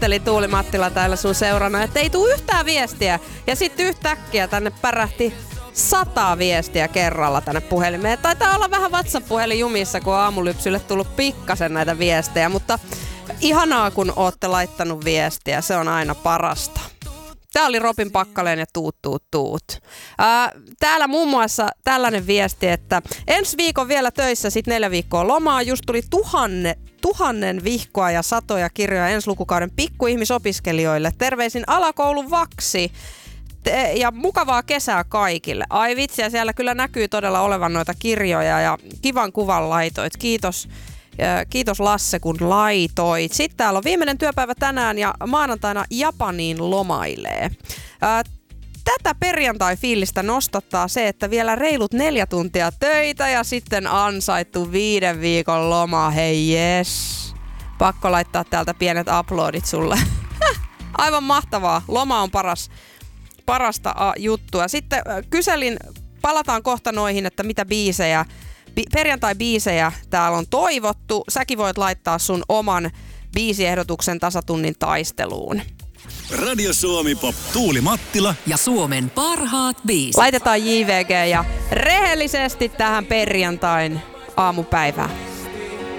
katteli Tuuli Mattila täällä sun seurana, että ei tuu yhtään viestiä. Ja sitten yhtäkkiä tänne pärähti 100 viestiä kerralla tänne puhelimeen. Taitaa olla vähän WhatsApp-puhelin jumissa, kun on aamulypsylle tullut pikkasen näitä viestejä, mutta ihanaa, kun ootte laittanut viestiä. Se on aina parasta. Tää oli Robin Packalén ja tuut. Täällä muun muassa tällainen viesti, että ensi viikon vielä töissä, sitten 4 viikkoa lomaa. Just tuli 1000 vihkoa ja satoja kirjoja ensi lukukauden pikkuihmisopiskelijoille. Terveisin alakoulun Vaksi. Ja mukavaa kesää kaikille. Ai vitsi, ja siellä kyllä näkyy todella olevan noita kirjoja ja kivan kuvan laitoit. Kiitos Lasse, kun laitoit. Sitten täällä on viimeinen työpäivä tänään ja maanantaina Japaniin lomailee. Tätä perjantai-fiilistä nostattaa se, että vielä reilut 4 tuntia töitä ja sitten ansaittu 5 viikon loma. Hei jes. Pakko laittaa täältä pienet uploadit sulle. Aivan mahtavaa. Loma on parasta juttua. Sitten kyselin, palataan kohta noihin, että mitä biisejä, perjantai-biisejä täällä on toivottu. Säkin voit laittaa sun oman biisiehdotuksen tasatunnin taisteluun. Radio Suomi Pop, Tuuli Mattila ja Suomen parhaat biisit. Laitetaan JVG ja rehellisesti tähän perjantain aamupäivään.